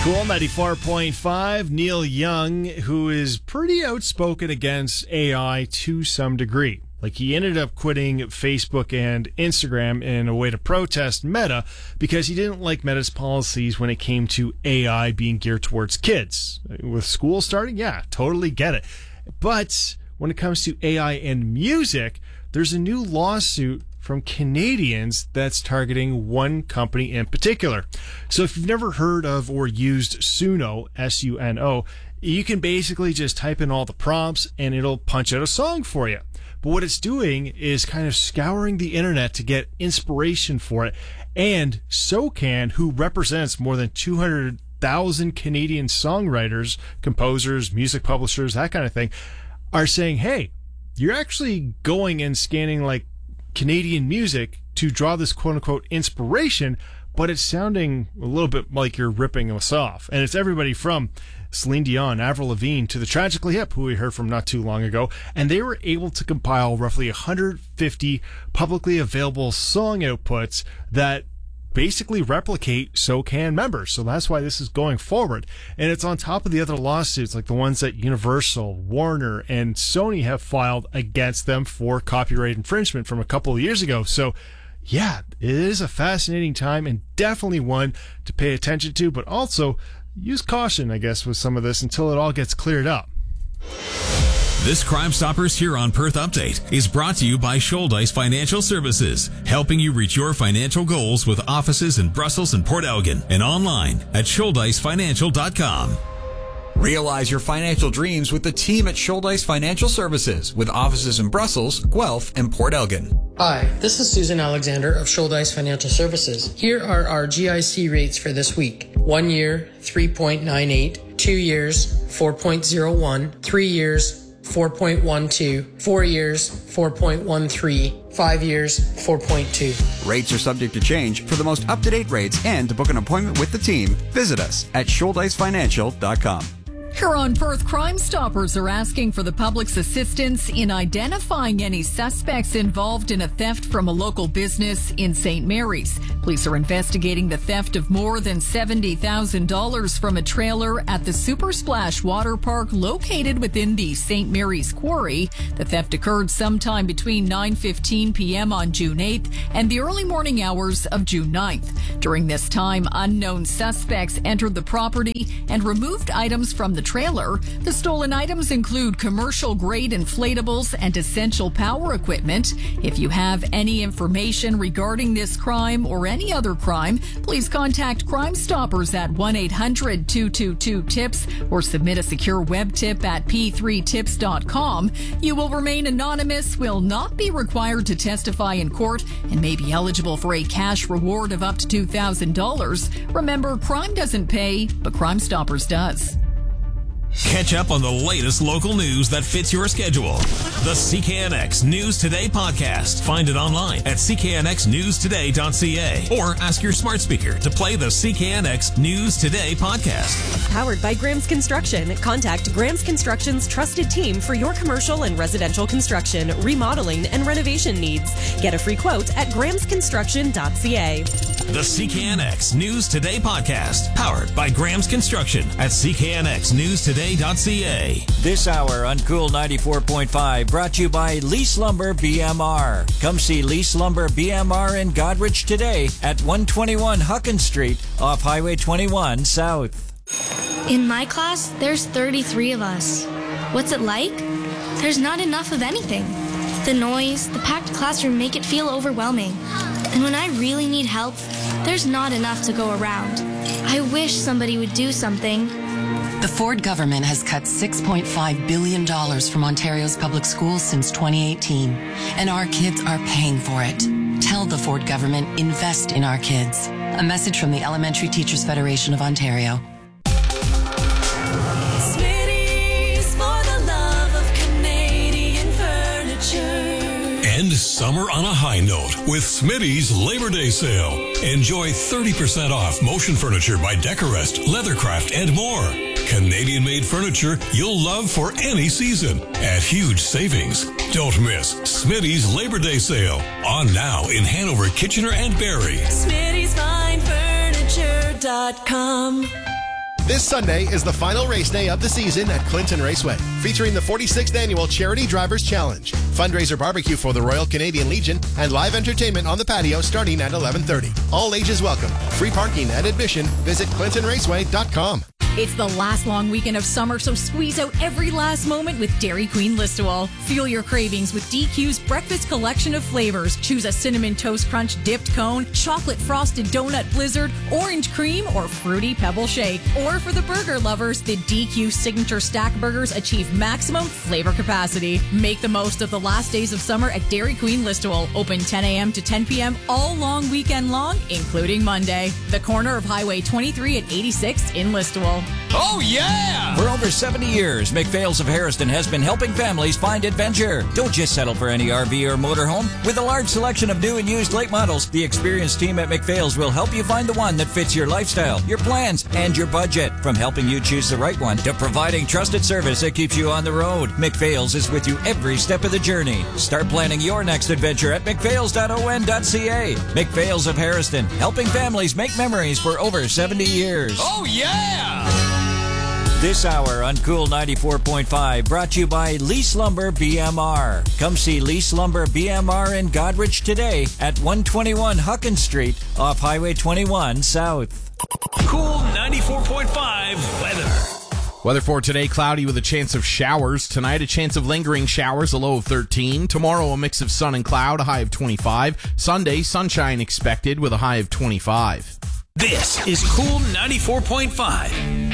Cool 94.5. Neil Young, who is pretty outspoken against AI to some degree. Like, he ended up quitting Facebook and Instagram in a way to protest Meta because he didn't like Meta's policies when it came to AI being geared towards kids. With school starting, yeah, totally get it. But when it comes to AI and music, there's a new lawsuit from Canadians that's targeting one company in particular. So if you've never heard of or used Suno, S-U-N-O, you can basically just type in all the prompts and it'll punch out a song for you. But what it's doing is kind of scouring the internet to get inspiration for it. And SOCAN, who represents more than 200,000 Canadian songwriters, composers, music publishers, that kind of thing, are saying, hey, you're actually going and scanning like Canadian music to draw this quote-unquote inspiration, but it's sounding a little bit like you're ripping us off. And it's everybody from Celine Dion, Avril Lavigne, to the Tragically Hip, who we heard from not too long ago. And they were able to compile roughly 150 publicly available song outputs that basically replicate SOCAN members. So that's why this is going forward. And it's on top of the other lawsuits, like the ones that Universal, Warner, and Sony have filed against them for copyright infringement from a couple of years ago. So yeah, it is a fascinating time and definitely one to pay attention to, but also use caution, I guess, with some of this until it all gets cleared up. This Crime Stoppers Huron Perth update is brought to you by Shouldice Financial Services, helping you reach your financial goals with offices in Brussels and Port Elgin and online at ShouldiceFinancial.com. Realize your financial dreams with the team at Shouldice Financial Services with offices in Brussels, Guelph, and Port Elgin. Hi, this is Susan Alexander of Shouldice Financial Services. Here are our GIC rates for this week. 1 year, 3.98, 2 years, 4.01, 3 years, 4.12, 4 years, 4.13, 5 years, 4.2. Rates are subject to change. For the most up-to-date rates and to book an appointment with the team, visit us at ShouldiceFinancial.com. Huron Perth Crime Stoppers are asking for the public's assistance in identifying any suspects involved in a theft from a local business in St. Mary's. Police are investigating the theft of more than $70,000 from a trailer at the Super Splash Water Park located within the St. Mary's Quarry. The theft occurred sometime between 9:15 p.m. on June 8th and the early morning hours of June 9th. During this time, unknown suspects entered the property and removed items from the trailer. The stolen items include commercial-grade inflatables and essential power equipment. If you have any information regarding this crime or any other crime, please contact Crime Stoppers at 1-800-222-TIPS or submit a secure web tip at p3tips.com. You will remain anonymous, will not be required to testify in court, and may be eligible for a cash reward of up to $2,000. Remember, crime doesn't pay, but Crime Stoppers does. Catch up on the latest local news that fits your schedule. The CKNX News Today podcast. Find it online at cknxnewstoday.ca or ask your smart speaker to play the CKNX News Today podcast. Powered by Graham's Construction. Contact Graham's Construction's trusted team for your commercial and residential construction, remodeling, and renovation needs. Get a free quote at grahamsconstruction.ca. The CKNX News Today podcast. Powered by Graham's Construction at cknxnewstoday.ca. This hour on Cool 94.5 brought to you by Lease Lumber BMR. Come see Lease Lumber BMR in Godrich today at 121 Hucken Street off Highway 21 South. In my class, there's 33 of us. What's it like? There's not enough of anything. The noise, the packed classroom make it feel overwhelming. And when I really need help, there's not enough to go around. I wish somebody would do something. The Ford government has cut $6.5 billion from Ontario's public schools since 2018, and our kids are paying for it. Tell the Ford government, invest in our kids. A message from the Elementary Teachers Federation of Ontario. Smitty's for the love of Canadian furniture. End summer on a high note with Smitty's Labor Day sale. Enjoy 30% off motion furniture by Decorest, Leathercraft, and more. Canadian-made furniture you'll love for any season at huge savings. Don't miss Smitty's Labor Day sale. On now in Hanover, Kitchener, and Barrie. Smitty'sFineFurniture.com. This Sunday is the final race day of the season at Clinton Raceway, featuring the 46th Annual Charity Drivers Challenge, fundraiser barbecue for the Royal Canadian Legion, and live entertainment on the patio starting at 11:30. All ages welcome. Free parking and admission. Visit ClintonRaceway.com. It's the last long weekend of summer, so squeeze out every last moment with Dairy Queen Listowel. Fuel your cravings with DQ's breakfast collection of flavors. Choose a cinnamon toast crunch dipped cone, chocolate frosted donut blizzard, orange cream, or fruity pebble shake. Or for the burger lovers, the DQ signature stack burgers achieve maximum flavor capacity. Make the most of the last days of summer at Dairy Queen Listowel. Open 10 a.m. to 10 p.m. all long weekend long, including Monday. The corner of Highway 23 at 86th in Listowel. Oh, yeah! For over 70 years, McPhail's of Harrison has been helping families find adventure. Don't just settle for any RV or motorhome. With a large selection of new and used late models, the experienced team at McPhail's will help you find the one that fits your lifestyle, your plans, and your budget. From helping you choose the right one to providing trusted service that keeps you on the road, McPhail's is with you every step of the journey. Start planning your next adventure at mcphails.on.ca. McPhail's of Harrison, helping families make memories for over 70 years. Oh, yeah! This hour on Cool 94.5 brought to you by Lease Lumber BMR. Come see Lease Lumber BMR in Godrich today at 121 Hucken Street off Highway 21 South. Cool 94.5 weather. Weather for today, cloudy with a chance of showers. Tonight, a chance of lingering showers, a low of 13. Tomorrow, a mix of sun and cloud, a high of 25. Sunday, sunshine expected with a high of 25. This is Cool 94.5.